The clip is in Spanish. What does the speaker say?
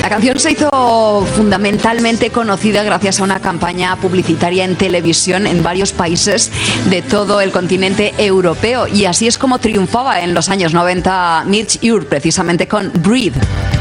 La canción se hizo fundamentalmente conocida gracias a una campaña publicitaria en televisión en varios países de todo el continente europeo, y así es como triunfaba en los años 90 Midge Ure, precisamente con Breathe.